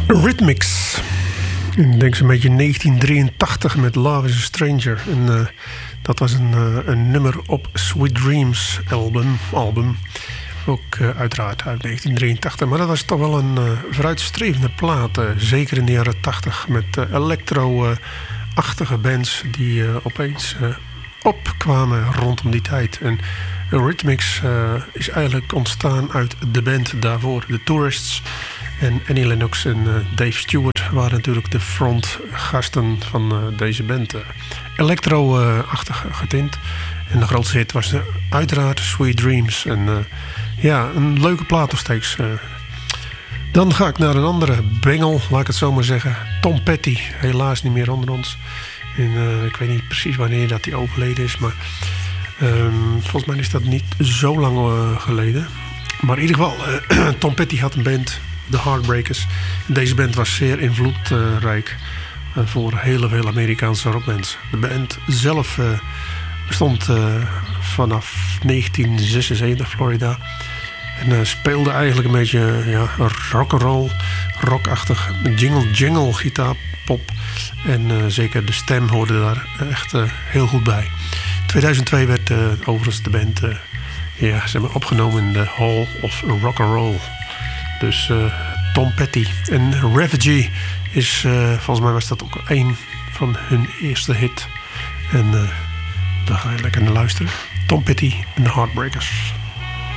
Rhythmics. Ik denk zo'n beetje 1983 met Love is a Stranger. En dat was een nummer op Sweet Dreams album. Ook uiteraard uit 1983. Maar dat was toch wel een vooruitstrevende plaat. Zeker in de jaren 80. Met electro-achtige bands die opeens opkwamen rondom die tijd. En Rhythmics is eigenlijk ontstaan uit de band daarvoor. De Tourists. En Annie Lennox en Dave Stewart waren natuurlijk de frontgasten van deze band. Electro-achtig getint. En de grootste hit was uiteraard Sweet Dreams. En ja, een leuke plaat nog steeds. Dan ga ik naar een andere bengel, laat ik het zo maar zeggen. Tom Petty, helaas niet meer onder ons. En ik weet niet precies wanneer dat hij overleden is. Maar volgens mij is dat niet zo lang geleden. Maar in ieder geval, Tom Petty had een band, de Heartbreakers. En deze band was zeer invloedrijk voor heel veel Amerikaanse rockbands. De band zelf bestond vanaf 1976, Florida. En speelde eigenlijk een beetje rock'n'roll, rockachtig, jingle gitaarpop. En zeker de stem hoorde daar echt heel goed bij. In 2002 werd overigens de band opgenomen in de Hall of Rock'n'Roll. Dus Tom Petty. En Refugee is, volgens mij was dat ook een van hun eerste hit. En daar ga je lekker naar luisteren. Tom Petty en de Heartbreakers.